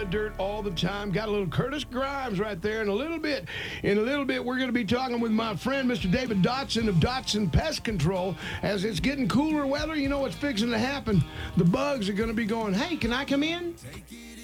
the dirt all the time. Got a little Curtis Grimes right there. In a little bit, we're going to be talking with my friend, Mr. David Dotson of Dotson Pest Control. As it's getting cooler weather, you know what's fixing to happen. The bugs are going to be going, hey, can I come in?